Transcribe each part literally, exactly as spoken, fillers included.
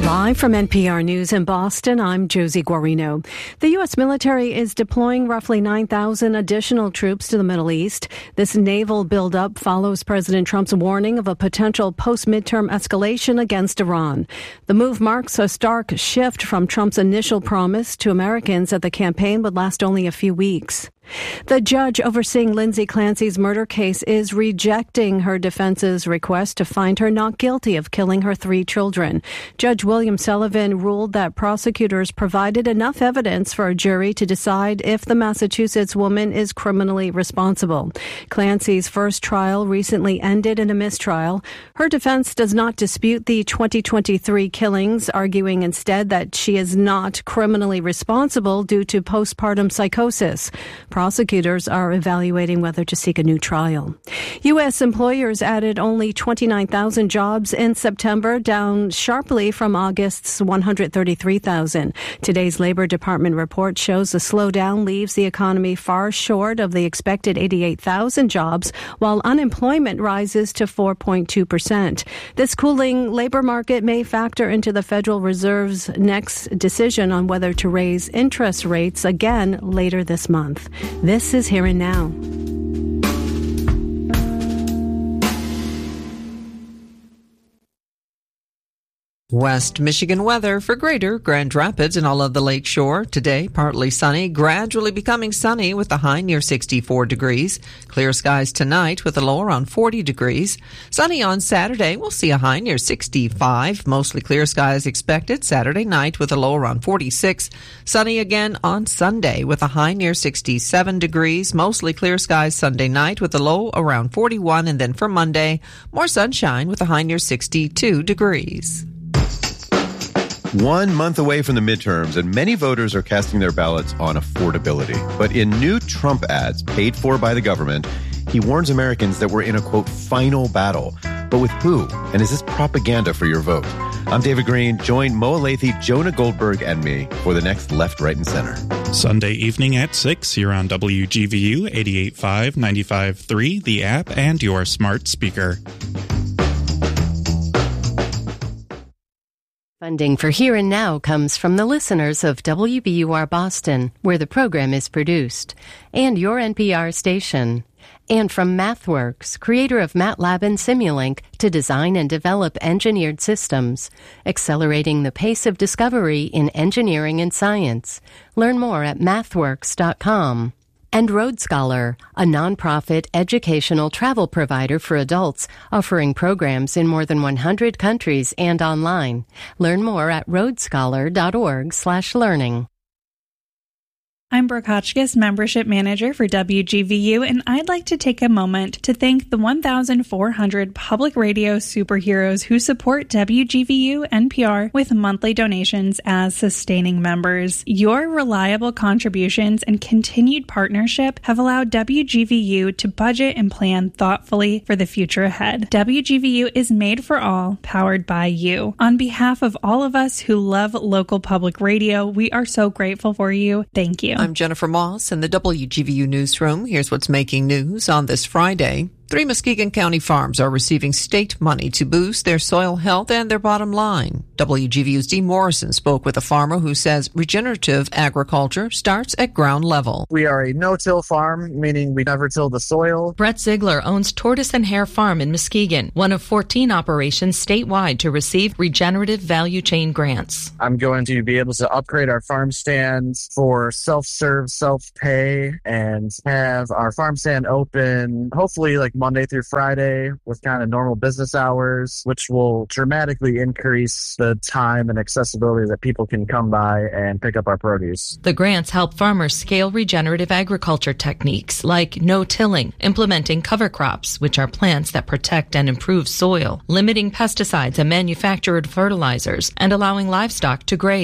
Live from N P R News in Boston, I'm Josie Guarino. The U S military is deploying roughly nine thousand additional troops to the Middle East. This naval buildup follows President Trump's warning of a potential post-midterm escalation against Iran. The move marks a stark shift from Trump's initial promise to Americans that the campaign would last only a few weeks. The judge overseeing Lindsay Clancy's murder case is rejecting her defense's request to find her not guilty of killing her three children. Judge William Sullivan ruled that prosecutors provided enough evidence for a jury to decide if the Massachusetts woman is criminally responsible. Clancy's first trial recently ended in a mistrial. Her defense does not dispute the twenty twenty-three killings, arguing instead that she is not criminally responsible due to postpartum psychosis. Prosecutors are evaluating whether to seek a new trial. U S employers added only twenty-nine thousand jobs in September, down sharply from August's one hundred thirty-three thousand. Today's Labor Department report shows the slowdown leaves the economy far short of the expected eighty-eight thousand jobs, while unemployment rises to four point two percent. This cooling labor market may factor into the Federal Reserve's next decision on whether to raise interest rates again later this month. This is Here and Now. West Michigan weather for Greater Grand Rapids and all of the Lake Shore. Today, partly sunny, gradually becoming sunny with a high near sixty-four degrees. Clear skies tonight with a low around forty degrees. Sunny on Saturday, we'll see a high near sixty-five. Mostly clear skies expected Saturday night with a low around forty-six. Sunny again on Sunday with a high near sixty-seven degrees. Mostly clear skies Sunday night with a low around forty-one. And then for Monday, more sunshine with a high near sixty-two degrees. One month away from the midterms, and many voters are casting their ballots on affordability. But in new Trump ads paid for by the government, he warns Americans that we're in a, quote, final battle. But with who? And is this propaganda for your vote? I'm David Green. Join Moa Lathe, Jonah Goldberg, and me for the next Left, Right, and Center. Sunday evening at six here on W G V U eighty-eight point five, ninety-five point three, the app, and your smart speaker. Funding for Here and Now comes from the listeners of W B U R Boston, where the program is produced, and your N P R station. And from MathWorks, creator of MATLAB and Simulink, to design and develop engineered systems, accelerating the pace of discovery in engineering and science. Learn more at mathworks dot com. And Road Scholar, a nonprofit educational travel provider for adults, offering programs in more than one hundred countries and online. Learn more at roadscholar dot org slash learning. I'm Brooke Hotchkiss, Membership Manager for W G V U, and I'd like to take a moment to thank the one thousand four hundred public radio superheroes who support W G V U N P R with monthly donations as sustaining members. Your reliable contributions and continued partnership have allowed W G V U to budget and plan thoughtfully for the future ahead. W G V U is made for all, powered by you. On behalf of all of us who love local public radio, we are so grateful for you. Thank you. I'm Jennifer Moss in the W G V U newsroom. Here's what's making news on this Friday. Three Muskegon County farms are receiving state money to boost their soil health and their bottom line. W G V U's Dee Morrison spoke with a farmer who says regenerative agriculture starts at ground level. We are a no-till farm, meaning we never till the soil. Brett Ziegler owns Tortoise and Hare Farm in Muskegon, one of fourteen operations statewide to receive regenerative value chain grants. I'm going to be able to upgrade our farm stands for self-serve, self-pay, and have our farm stand open, hopefully like Monday through Friday with kind of normal business hours, which will dramatically increase the time and accessibility that people can come by and pick up our produce. The grants help farmers scale regenerative agriculture techniques like no-tilling, implementing cover crops, which are plants that protect and improve soil, limiting pesticides and manufactured fertilizers, and allowing livestock to graze.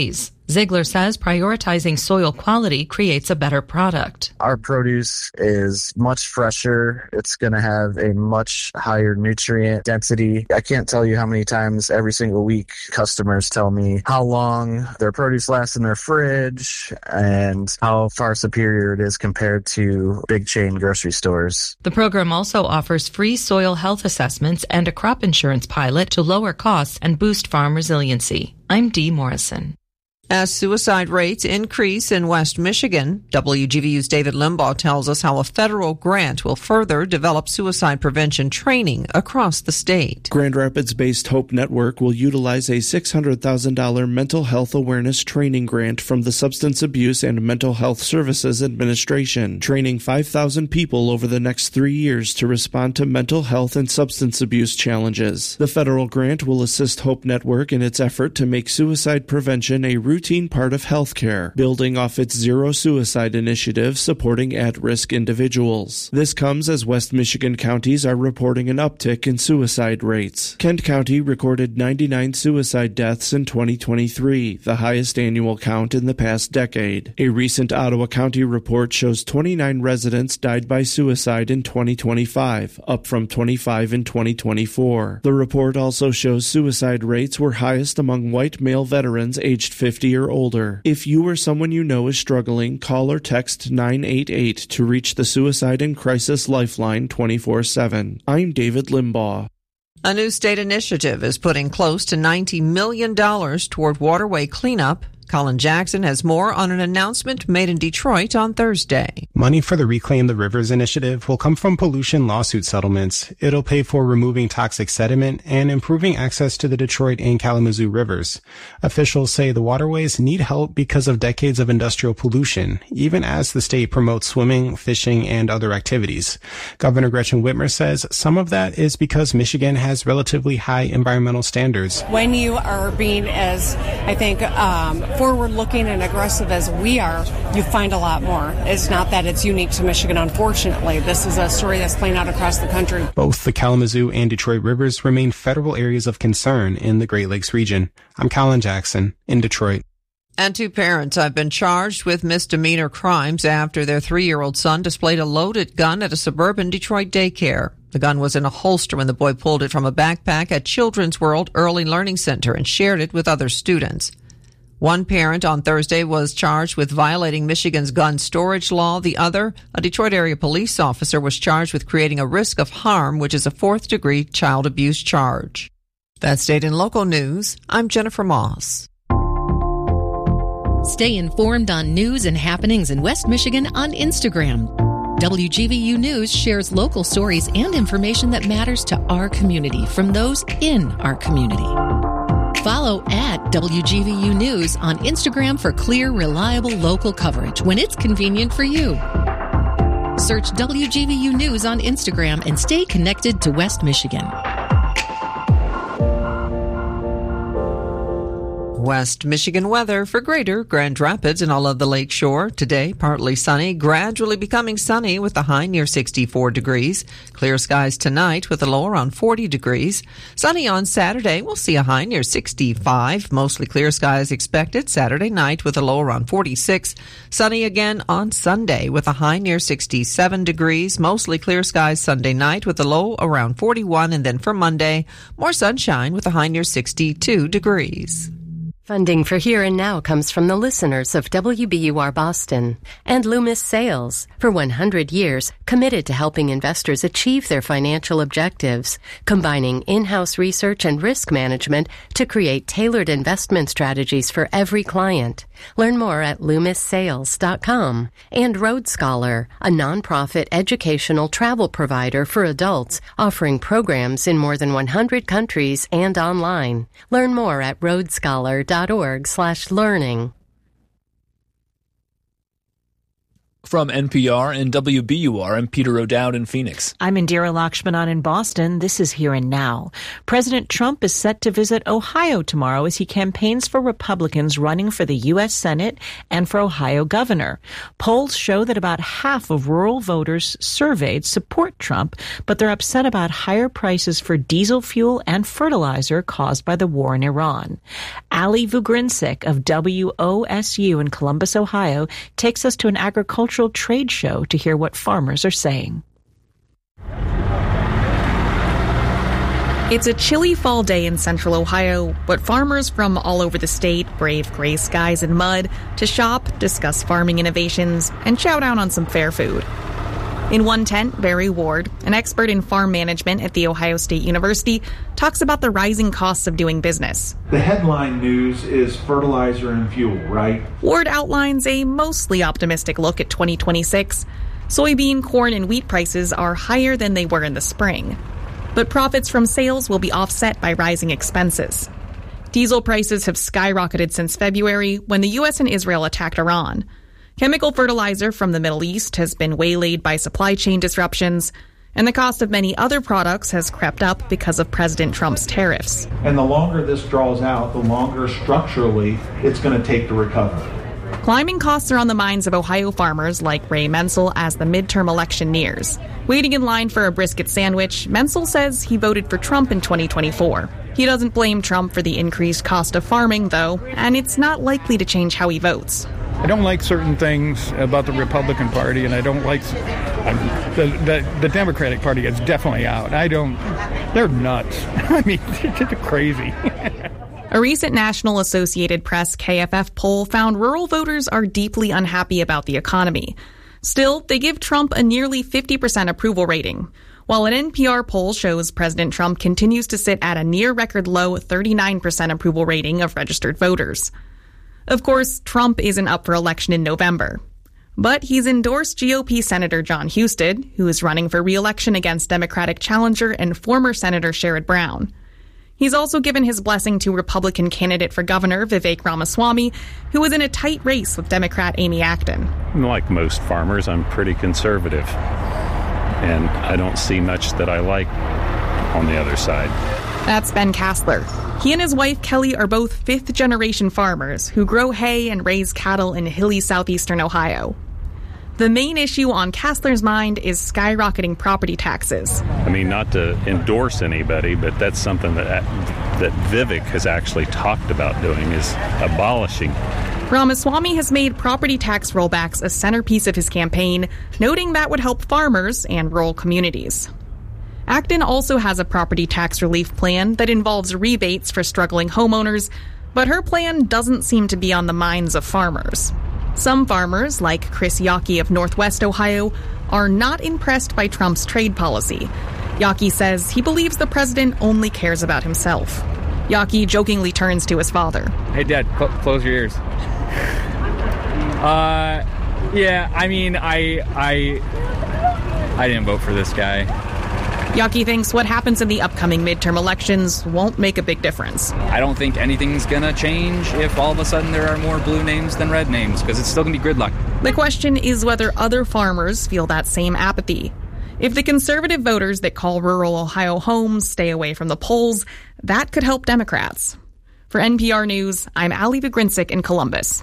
Ziegler says prioritizing soil quality creates a better product. Our produce is much fresher. It's going to have a much higher nutrient density. I can't tell you how many times every single week customers tell me how long their produce lasts in their fridge and how far superior it is compared to big chain grocery stores. The program also offers free soil health assessments and a crop insurance pilot to lower costs and boost farm resiliency. I'm Dee Morrison. As suicide rates increase in West Michigan, W G V U's David Limbaugh tells us how a federal grant will further develop suicide prevention training across the state. Grand Rapids-based Hope Network will utilize a six hundred thousand dollars mental health awareness training grant from the Substance Abuse and Mental Health Services Administration, training five thousand people over the next three years to respond to mental health and substance abuse challenges. The federal grant will assist Hope Network in its effort to make suicide prevention a routine routine part of healthcare, building off its Zero Suicide initiative supporting at-risk individuals. This comes as West Michigan counties are reporting an uptick in suicide rates. Kent County recorded ninety-nine suicide deaths in twenty twenty-three, the highest annual count in the past decade. A recent Ottawa County report shows twenty-nine residents died by suicide in twenty twenty-five, up from twenty-five in twenty twenty-four. The report also shows suicide rates were highest among white male veterans aged fifty or older. If you or someone you know is struggling, call or text nine eight eight to reach the Suicide and Crisis Lifeline twenty-four seven. I'm David Limbaugh. A new state initiative is putting close to ninety million dollars toward waterway cleanup. Colin Jackson has more on an announcement made in Detroit on Thursday. Money for the Reclaim the Rivers initiative will come from pollution lawsuit settlements. It'll pay for removing toxic sediment and improving access to the Detroit and Kalamazoo rivers. Officials say the waterways need help because of decades of industrial pollution, even as the state promotes swimming, fishing, and other activities. Governor Gretchen Whitmer says some of that is because Michigan has relatively high environmental standards. When you are being as, I think, um, forward-looking and aggressive as we are, you find a lot more. It's not that it's unique to Michigan, unfortunately. This is a story that's playing out across the country. Both the Kalamazoo and Detroit rivers remain federal areas of concern in the Great Lakes region. I'm Colin Jackson in Detroit. And two parents have been charged with misdemeanor crimes after their three-year-old son displayed a loaded gun at a suburban Detroit daycare. The gun was in a holster when the boy pulled it from a backpack at Children's World Early Learning Center and shared it with other students. One parent on Thursday was charged with violating Michigan's gun storage law. The other, a Detroit area police officer, was charged with creating a risk of harm, which is a fourth-degree child abuse charge. That's state and local news. I'm Jennifer Moss. Stay informed on news and happenings in West Michigan on Instagram. W G V U News shares local stories and information that matters to our community from those in our community. Follow at W G V U News on Instagram for clear, reliable local coverage when it's convenient for you. Search W G V U News on Instagram and stay connected to West Michigan. West Michigan weather for greater Grand Rapids and all of the Lake Shore. Today, partly sunny, gradually becoming sunny with a high near sixty-four degrees. Clear skies tonight with a low around forty degrees. Sunny on Saturday, we'll see a high near sixty-five. Mostly clear skies expected Saturday night with a low around forty-six. Sunny again on Sunday with a high near sixty-seven degrees. Mostly clear skies Sunday night with a low around forty-one. And then for Monday, more sunshine with a high near sixty-two degrees. Funding for Here and Now comes from the listeners of W B U R Boston and Loomis Sales, for one hundred years committed to helping investors achieve their financial objectives, combining in-house research and risk management to create tailored investment strategies for every client. Learn more at loomis sales dot com. And Road Scholar, a nonprofit educational travel provider for adults offering programs in more than one hundred countries and online. Learn more at road scholar dot org slash learning. From N P R and W B U R, I'm Peter O'Dowd in Phoenix. I'm Indira Lakshmanan in Boston. This is Here and Now. President Trump is set to visit Ohio tomorrow as he campaigns for Republicans running for the U S Senate and for Ohio governor. Polls show that about half of rural voters surveyed support Trump, but they're upset about higher prices for diesel fuel and fertilizer caused by the war in Iran. Ali Vugrinsic of W O S U in Columbus, Ohio, takes us to an agricultural trade show to hear what farmers are saying. It's a chilly fall day in central Ohio, but farmers from all over the state brave gray skies and mud to shop, discuss farming innovations, and chow down on some fair food. In one tent, Barry Ward, an expert in farm management at The Ohio State University, talks about the rising costs of doing business. The headline news is fertilizer and fuel, right? Ward outlines a mostly optimistic look at twenty twenty-six. Soybean, corn, and wheat prices are higher than they were in the spring. But profits from sales will be offset by rising expenses. Diesel prices have skyrocketed since February when the U S and Israel attacked Iran. Chemical fertilizer from the Middle East has been waylaid by supply chain disruptions, and the cost of many other products has crept up because of President Trump's tariffs. And the longer this draws out, the longer structurally it's going to take to recover. Climbing costs are on the minds of Ohio farmers like Ray Menzel as the midterm election nears. Waiting in line for a brisket sandwich, Menzel says he voted for Trump in twenty twenty-four. He doesn't blame Trump for the increased cost of farming, though, and it's not likely to change how he votes. I don't like certain things about the Republican Party, and I don't like um, the, the the Democratic Party is definitely out. I don't. They're nuts. I mean, they're crazy. A recent National Associated Press K F F poll found rural voters are deeply unhappy about the economy. Still, they give Trump a nearly fifty percent approval rating, while an N P R poll shows President Trump continues to sit at a near-record low thirty-nine percent approval rating of registered voters. Of course, Trump isn't up for election in November. But he's endorsed G O P Senator Jon Husted, who is running for re-election against Democratic challenger and former Senator Sherrod Brown. He's also given his blessing to Republican candidate for governor Vivek Ramaswamy, who is in a tight race with Democrat Amy Acton. Like most farmers, I'm pretty conservative, and I don't see much that I like on the other side. That's Ben Kassler. He and his wife Kelly are both fifth-generation farmers who grow hay and raise cattle in hilly southeastern Ohio. The main issue on Kassler's mind is skyrocketing property taxes. I mean, not to endorse anybody, but that's something that that Vivek has actually talked about doing, is abolishing. Ramaswamy has made property tax rollbacks a centerpiece of his campaign, noting that would help farmers and rural communities. Acton also has a property tax relief plan that involves rebates for struggling homeowners, but her plan doesn't seem to be on the minds of farmers. Some farmers, like Chris Yockey of Northwest Ohio, are not impressed by Trump's trade policy. Yockey says he believes the president only cares about himself. Yockey jokingly turns to his father. Hey, Dad, cl- close your ears. uh, yeah, I mean, I, I, I didn't vote for this guy. Yockey thinks what happens in the upcoming midterm elections won't make a big difference. I don't think anything's going to change if all of a sudden there are more blue names than red names, because it's still going to be gridlock. The question is whether other farmers feel that same apathy. If the conservative voters that call rural Ohio home stay away from the polls, that could help Democrats. For N P R News, I'm Ali Vugrinsic in Columbus.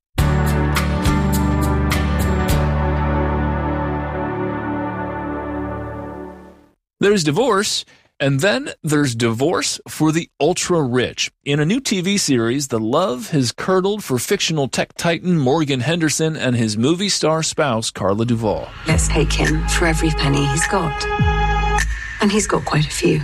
There's divorce, and then there's divorce for the ultra-rich. In a new T V series, the love has curdled for fictional tech titan Morgan Henderson and his movie star spouse, Carla Duvall. Let's take him for every penny he's got. And he's got quite a few.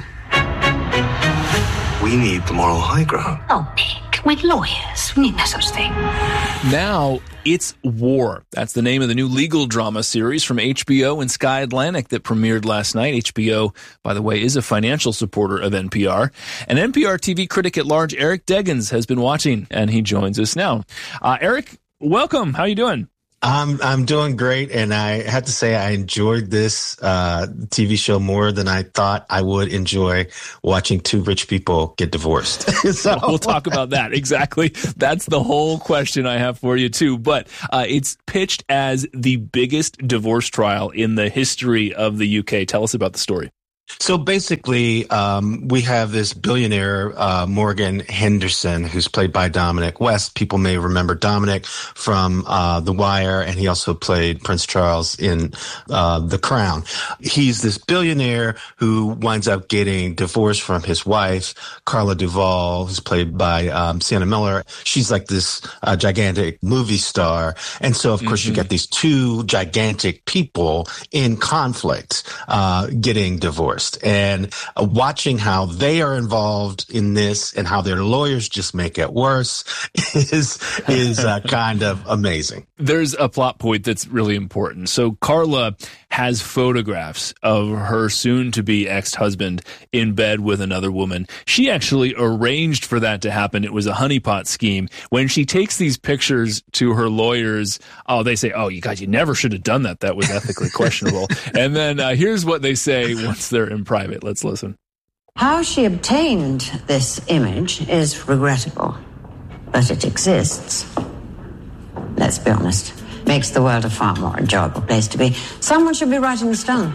We need the moral high ground. Oh, Nick, we're lawyers. We need no such thing. Now, it's War. That's the name of the new legal drama series from H B O and Sky Atlantic that premiered last night. H B O, by the way, is a financial supporter of N P R. And N P R T V critic at large Eric Deggans has been watching, and he joins us now. Uh, Eric, welcome. How you doing? I'm I'm doing great, and I have to say I enjoyed this uh, T V show more than I thought I would enjoy watching two rich people get divorced. So we'll talk about that. Exactly. That's the whole question I have for you, too. But uh, it's pitched as the biggest divorce trial in the history of the U K. Tell us about the story. So basically, um, we have this billionaire, uh, Morgan Henderson, who's played by Dominic West. People may remember Dominic from uh, The Wire, and he also played Prince Charles in uh, The Crown. He's this billionaire who winds up getting divorced from his wife, Carla Duvall, who's played by um, Sienna Miller. She's like this uh, gigantic movie star. And so, of course, mm-hmm. you get these two gigantic people in conflict uh, getting divorced. And uh, watching how they are involved in this and how their lawyers just make it worse is is uh, kind of amazing. There's a plot point that's really important. So Carla has photographs of her soon-to-be ex-husband in bed with another woman. She actually arranged for that to happen. It was a honeypot scheme. When she takes these pictures to her lawyers, oh, they say, oh, you guys, you never should have done that. That was ethically questionable. And then uh, here's what they say once they're in private. Let's listen. How she obtained this image is regrettable, but it exists. Let's be honest. Makes the world a far more enjoyable place to be. Someone should be writing the stone.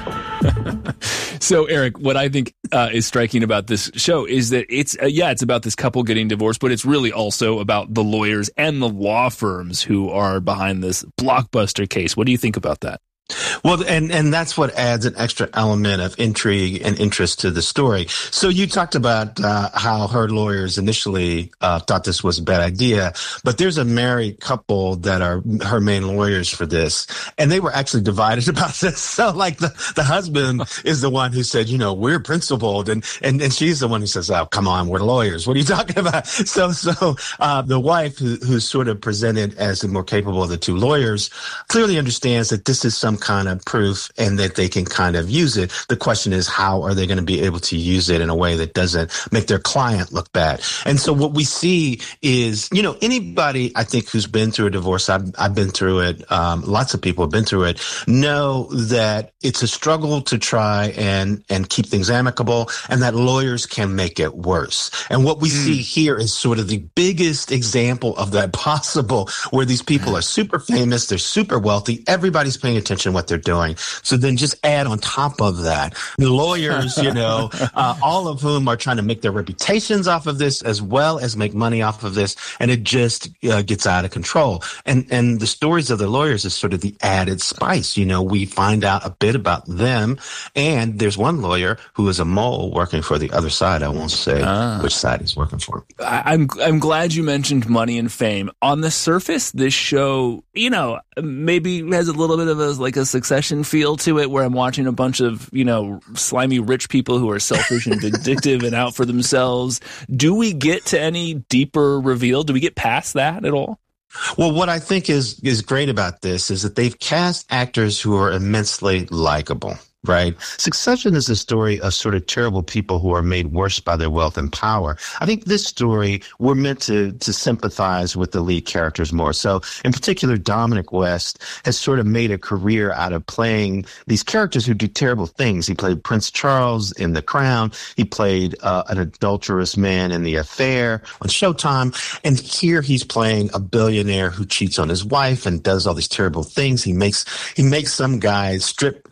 Yeah. So, Eric, what I think uh, is striking about this show is that it's, uh, yeah, it's about this couple getting divorced, but it's really also about the lawyers and the law firms who are behind this blockbuster case. What do you think about that? Well, and, and that's what adds an extra element of intrigue and interest to the story. So you talked about uh, how her lawyers initially uh, thought this was a bad idea, but there's a married couple that are her main lawyers for this, and they were actually divided about this. So like the, the husband is the one who said, you know, we're principled, and, and, and she's the one who says, oh, come on, we're lawyers. What are you talking about? So, so uh, the wife, who, who's sort of presented as the more capable of the two lawyers, clearly understands that this is some kind of proof and that they can kind of use it. The question is, how are they going to be able to use it in a way that doesn't make their client look bad? And so what we see is, you know, anybody, I think, who's been through a divorce, I've, I've been through it, um, lots of people have been through it, know that it's a struggle to try and, and keep things amicable, and that lawyers can make it worse. And what we mm. see here is sort of the biggest example of that possible, where these people are super famous, they're super wealthy, everybody's paying attention to what they're doing. So then just add on top of that, the lawyers, you know, uh, all of whom are trying to make their reputations off of this as well as make money off of this. And it just uh, gets out of control. And, and the stories of the lawyers is sort of the added spice. You know, we find out a bit about them. And there's one lawyer who is a mole working for the other side. I won't say ah. which side he's working for. I, I'm, I'm glad you mentioned money and fame. On the surface, this show, you know, maybe has a little bit of a, like a Succession feel to it, where I'm watching a bunch of, you know, slimy rich people who are selfish and vindictive and out for themselves. Do we get to any deeper reveal? Do we get past that at all? Well, what I think is is great about this is that they've cast actors who are immensely likable. Right. Succession is a story of sort of terrible people who are made worse by their wealth and power. I think this story, we're meant to, to sympathize with the lead characters more. So in particular, Dominic West has sort of made a career out of playing these characters who do terrible things. He played Prince Charles in The Crown. He played uh, an adulterous man in The Affair on Showtime. And here he's playing a billionaire who cheats on his wife and does all these terrible things. He makes, he makes some guy strip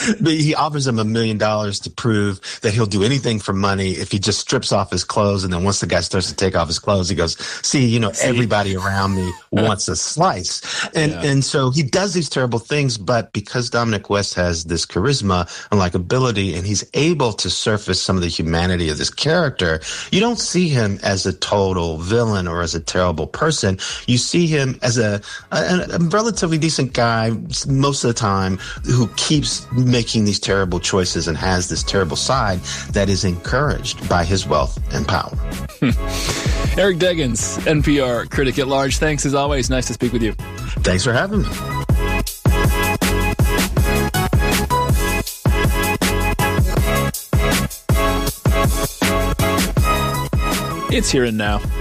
he offers him a million dollars to prove that he'll do anything for money if he just strips off his clothes. And then once the guy starts to take off his clothes, he goes, see, you know, see? everybody around me wants a slice. And, yeah. and so he does these terrible things, but because Dominic West has this charisma and likability, and he's able to surface some of the humanity of this character, you don't see him as a total villain or as a terrible person. You see him as a, a, a relatively decent guy most of the time who keeps making these terrible choices and has this terrible side that is encouraged by his wealth and power. Eric Deggans, N P R critic at large. Thanks as always. Nice to speak with you. Thanks for having me. It's Here and Now.